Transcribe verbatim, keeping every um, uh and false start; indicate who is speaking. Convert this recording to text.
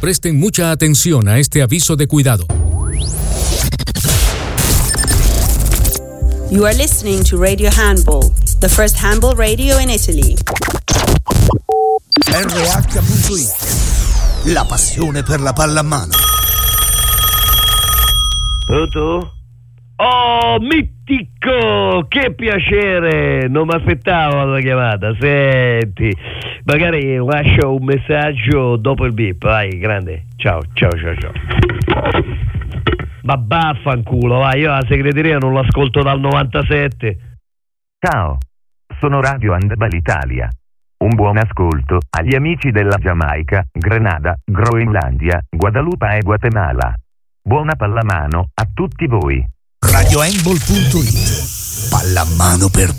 Speaker 1: Presten mucha atención a este aviso de cuidado.
Speaker 2: You are listening to Radio Handball, the first handball radio in Italy.
Speaker 3: R H punto it, la passione per la pallamano.
Speaker 4: Pronto? Oh, mitico! Che piacere! Non mi aspettavo la chiamata. Senti, magari lascio un messaggio dopo il beep. Vai, grande. Ciao, ciao, ciao, ciao. Ma vaffanculo, vai, io la segreteria non l'ascolto dal novantasette.
Speaker 5: Ciao, sono Radio Handball Italia. Un buon ascolto agli amici della Giamaica, Grenada, Groenlandia, Guadalupe e Guatemala. Buona pallamano a tutti voi.
Speaker 3: Radio Handball punto it, pallamano per